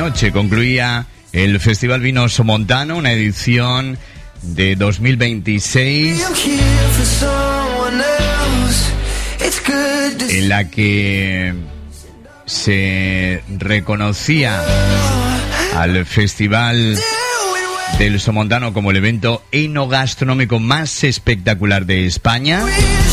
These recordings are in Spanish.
Anoche concluía el Festival Vino Somontano, una edición de 2026 en la que se reconocía al Festival del Somontano como el evento enogastronómico más espectacular de España.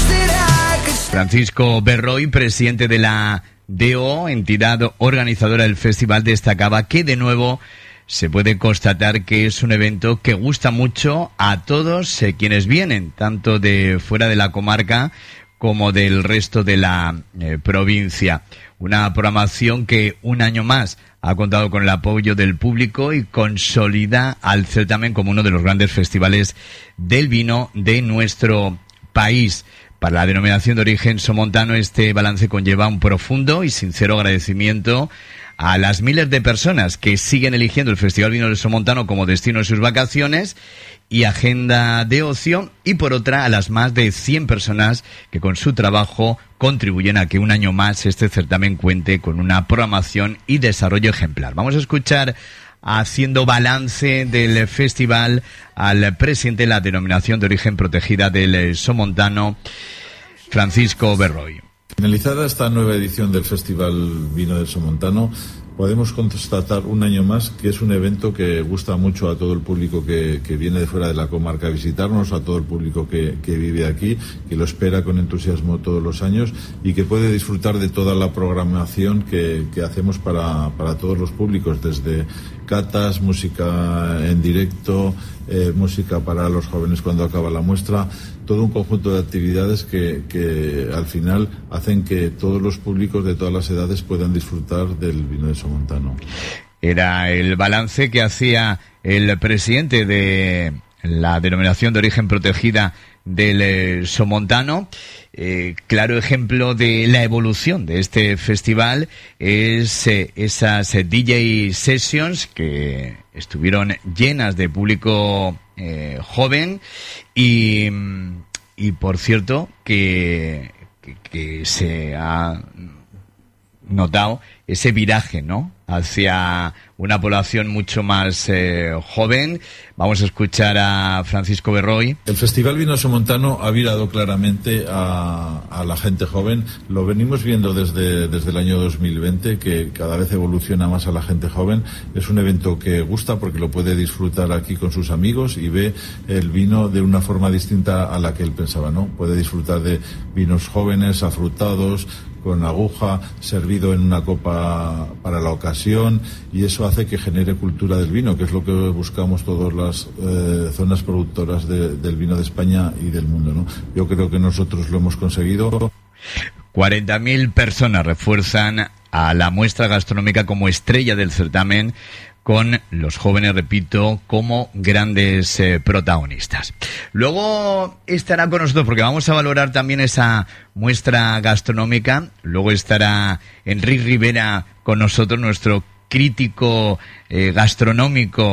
Francisco Berroy, presidente de la DO, entidad organizadora del festival, destacaba que de nuevo se puede constatar que es un evento que gusta mucho a todos quienes vienen, tanto de fuera de la comarca como del resto de la provincia. Una programación que un año más ha contado con el apoyo del público y consolida al certamen como uno de los grandes festivales del vino de nuestro país. Para la denominación de origen somontano, este balance conlleva un profundo y sincero agradecimiento a las miles de personas que siguen eligiendo el Festival Vino del Somontano como destino de sus vacaciones y agenda de ocio, y por otra a las más de 100 personas que con su trabajo contribuyen a que un año más este certamen cuente con una programación y desarrollo ejemplar. Vamos a escuchar, haciendo balance del festival, al presidente de la denominación de origen protegida del Somontano, Francisco Berroy. Finalizada esta nueva edición del Festival Vino del Somontano, podemos constatar un año más que es un evento que gusta mucho a todo el público que viene de fuera de la comarca a visitarnos, a todo el público que vive aquí, que lo espera con entusiasmo todos los años y que puede disfrutar de toda la programación que hacemos para todos los públicos, desde catas, música en directo, música para los jóvenes cuando acaba la muestra, todo un conjunto de actividades que al final hacen que todos los públicos de todas las edades puedan disfrutar del vino de Somontano. Era el balance que hacía el presidente de la denominación de origen protegida del Somontano. Claro ejemplo de la evolución de este festival es esas DJ sessions que estuvieron llenas de público joven y por cierto que se ha notado ese viraje, ¿no?, hacia una población mucho más joven. Vamos a escuchar a Francisco Berroy. El Festival Vino Somontano ha virado claramente a la gente joven. Lo venimos viendo desde el año 2020, que cada vez evoluciona más a la gente joven. Es un evento que gusta porque lo puede disfrutar aquí con sus amigos y ve el vino de una forma distinta a la que él pensaba, ¿no? Puede disfrutar de vinos jóvenes, afrutados, con aguja, servido en una copa para la ocasión, y eso hace que genere cultura del vino, que es lo que buscamos todas las zonas productoras del vino de España y del mundo, ¿no? Yo creo que nosotros lo hemos conseguido. 40.000 personas refuerzan a la muestra gastronómica como estrella del certamen, con los jóvenes, repito, como grandes protagonistas. Luego estará con nosotros, porque vamos a valorar también esa muestra gastronómica. Luego estará Enric Rivera con nosotros, nuestro crítico gastronómico